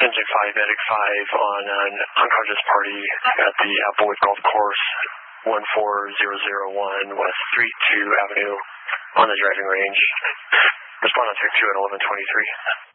Engine 5, Medic 5 on an unconscious party at the Applewood Golf Course, 14001 West 32 Avenue on the driving range. Respond on Tech 2 at 11:23.